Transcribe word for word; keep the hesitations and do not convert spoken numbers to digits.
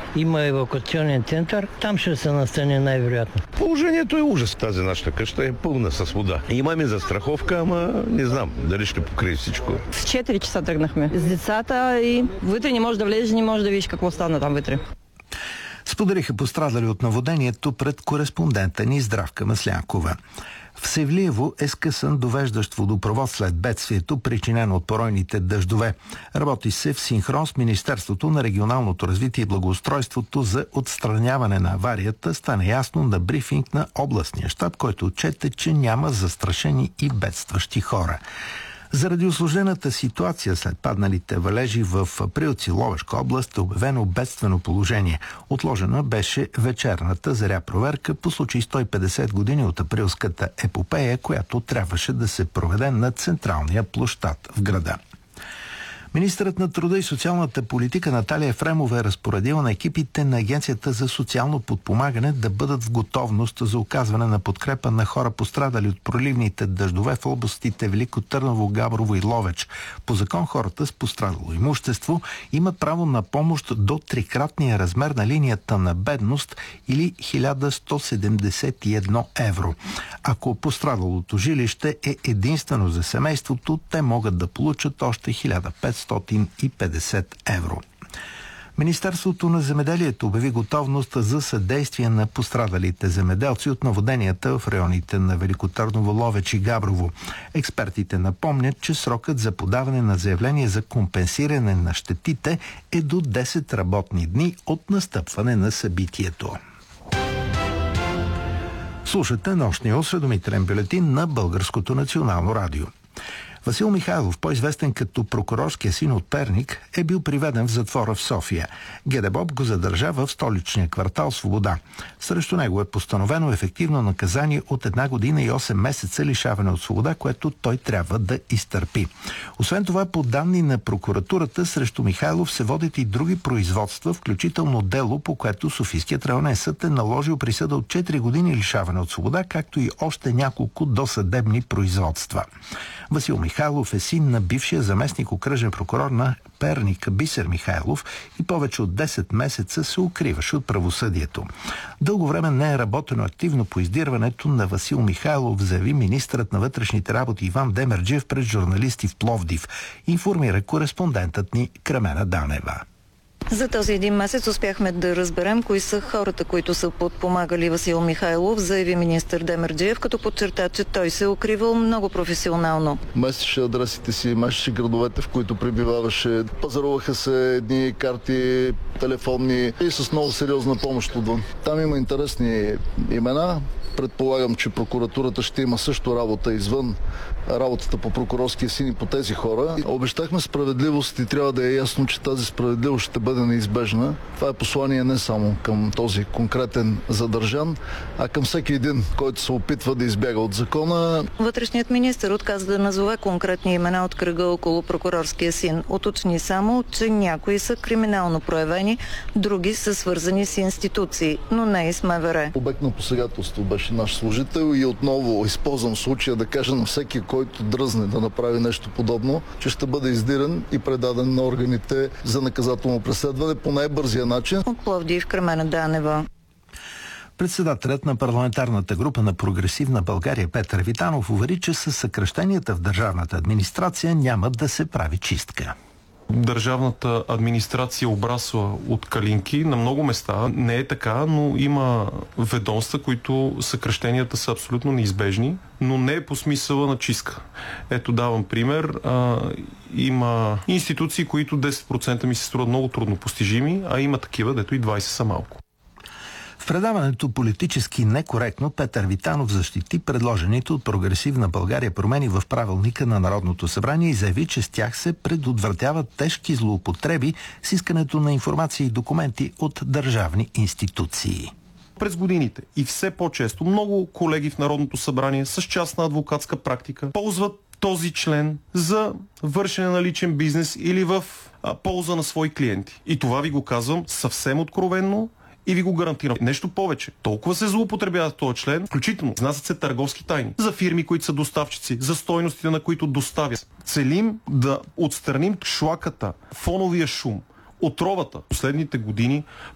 има евакуационен център, там ще се настане най-вероятно. Положението е ужас. Тази нашата къща е пълна с вода. Имаме застраховка, ама не знам дали ще покрие всичко. В четири часа тръгнахме с децата и вътре не може да влезеш, не може да видиш какво стана там вътре. Споделиха пострадали от наводнението пред кореспондента ни Здравка Маслянкова. В Севлиево е скъсан довеждащ водопровод след бедствието, причинено от поройните дъждове. Работи се в синхрон с Министерството на регионалното развитие и благоустройството за отстраняване на аварията. Стана ясно на брифинг на областния щаб, който отчете, че няма застрашени и бедстващи хора. Заради усложнената ситуация след падналите валежи в Априлци, Ловешка област, е обявено бедствено положение. Отложена беше вечерната заря проверка по случай сто и петдесет години от априлската епопея, която трябваше да се проведе на централния площад в града. Министърът на труда и социалната политика Наталия Ефремова е разпоредила на екипите на Агенцията за социално подпомагане да бъдат в готовност за оказване на подкрепа на хора, пострадали от проливните дъждове в областите Велико Търново, Габрово и Ловеч. По закон хората с пострадало имущество имат право на помощ до трикратния размер на линията на бедност или хиляда сто седемдесет и едно евро. Ако пострадалото жилище е единствено за семейството, те могат да получат още хиляда петстотин и петдесет евро. Министерството на земеделието обяви готовност за съдействие на пострадалите земеделци от наводненията в районите на Велико Търново, Ловеч и Габрово. Експертите напомнят, че срокът за подаване на заявление за компенсиране на щетите е до десет работни дни от настъпване на събитието. Слушате нощния осведомителен бюлетин на Българското национално радио. Васил Михайлов, по-известен като прокурорския син от Перник, е бил приведен в затвора в София. ГДБОП го задържа в столичния квартал Свобода. Срещу него е постановено ефективно наказание от една година и осем месеца лишаване от свобода, което той трябва да изтърпи. Освен това, по данни на прокуратурата, срещу Михайлов се водят и други производства, включително дело, по което Софийският районен съд е наложил присъда от четири години лишаване от свобода, както и още няколко досъдебни производства. Васил Михайлов е син на бившия заместник окръжен прокурор на Перник Бисер Михайлов и повече от десет месеца се укриваше от правосъдието. Дълго време не е работено активно по издирването на Васил Михайлов, заяви министърът на вътрешните работи Иван Демерджиев пред журналисти в Пловдив, информира кореспондентът ни Кремена Данева. За този един месец успяхме да разберем кои са хората, които са подпомагали Васил Михайлов, заяви министър Демерджиев, като подчерта, че той се е укривал много професионално. Местеше адресите си, местеше градовете, в които пребиваваше. Пазаруваха се едни карти телефонни и с много сериозна помощ отвън. Там има интересни имена. Предполагам, че прокуратурата ще има също работа извън работата по прокурорския син и по тези хора. Обещахме справедливост и трябва да е ясно, че тази справедливост ще бъде неизбежна. Това е послание не само към този конкретен задържан, а към всеки един, който се опитва да избяга от закона. Вътрешният министър отказа да назове конкретни имена от кръга около прокурорския син. Уточни само, че някои са криминално проявени, други са свързани с институции, но не и с МВР. Обект на посегателство беше наш служител и отново използвам случая да кажа на всеки, който дръзне да направи нещо подобно, че ще бъде издиран и предаден на органите за наказателно преследване по най-бързия начин. От Пловдив, Кремена Данева. Председателят на парламентарната група на Прогресивна България Петър Витанов увери, че със съкращенията в държавната администрация няма да се прави чистка. Държавната администрация обрасва от калинки на много места. Не е така, но има ведомства, които съкращенията са абсолютно неизбежни, но не е по смисъла на чистка. Ето давам пример. А, има институции, които десет процента ми се струват много трудно постижими, а има такива, дето и двайсет са малко. В предаването политически некоректно Петър Витанов защити предложените от Прогресивна България промени в правилника на Народното събрание и заяви, че с тях се предотвратяват тежки злоупотреби с искането на информация и документи от държавни институции. През годините и все по-често много колеги в Народното събрание с частна адвокатска практика ползват този член за вършене на личен бизнес или в а, полза на свои клиенти. И това ви го казвам съвсем откровенно и ви го гарантирам. Нещо повече. Толкова се злоупотребява този член, включително изнасят се търговски тайни за фирми, които са доставчици, за стойностите, на които доставят. Целим да отстраним шлаката, фоновия шум, отровата. Последните години